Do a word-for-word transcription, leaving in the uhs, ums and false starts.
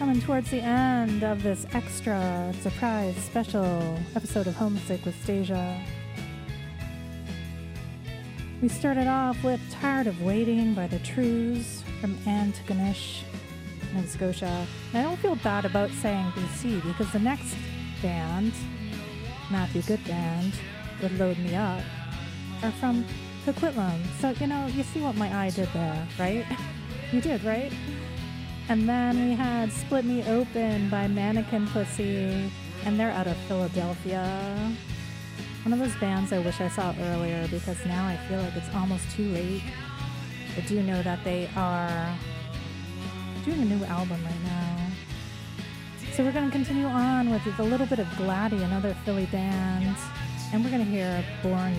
Coming towards the end of this extra surprise special episode of Homesick with Stasia. We started off with Tired of Waiting by the Trews from Antigonish, Nova Scotia. And I don't feel bad about saying B C because the next band, Matthew Good Band, with Load Me Up, are from Coquitlam. So, you know, you see what my eye did there, right? You did, right? And then we had Split Me Open by Mannequin Pussy, and they're out of Philadelphia. One of those bands I wish I saw earlier because now I feel like it's almost too late. I do know that they are doing a new album right now. So we're going to continue on with a little bit of Gladdy, another Philly band, and we're going to hear Born